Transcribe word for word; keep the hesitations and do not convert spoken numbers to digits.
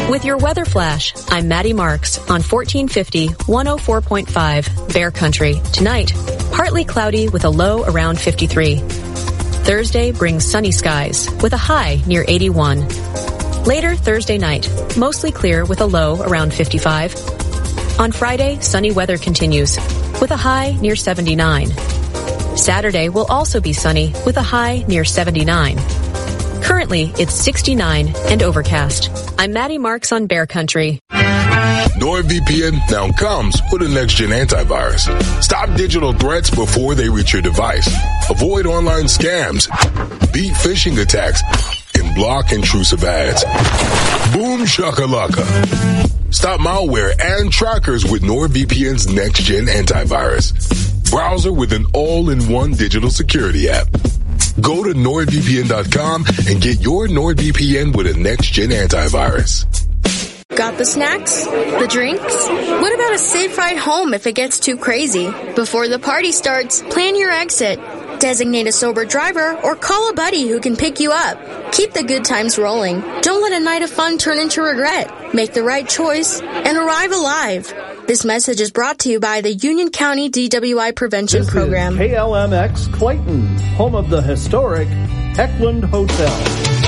With your weather flash, I'm Maddie Marks on fourteen fifty, one oh four point five Bear Country. Tonight, partly cloudy with a low around fifty-three. Thursday brings sunny skies with a high near eighty-one. Later Thursday night, mostly clear with a low around fifty-five. On Friday, sunny weather continues with a high near seventy-nine. Saturday will also be sunny with a high near seventy-nine. Currently, it's sixty-nine and overcast. I'm Maddie Marks on Bear Country. NordVPN now comes with a next-gen antivirus. Stop digital threats before they reach your device. Avoid online scams, beat phishing attacks, and block intrusive ads. Boom shakalaka. Stop malware and trackers with NordVPN's next-gen antivirus. Browser with an all-in-one digital security app. Go to nord V P N dot com and get your NordVPN with a next-gen antivirus. Got the snacks? The drinks? What about a safe ride home if it gets too crazy? Before the party starts, plan your exit. Designate a sober driver or call a buddy who can pick you up. Keep the good times rolling. Don't let a night of fun turn into regret. Make the right choice and arrive alive. This message is brought to you by the Union County D W I Prevention this Program. Is K L M X Clayton, home of the historic Heckland Hotel.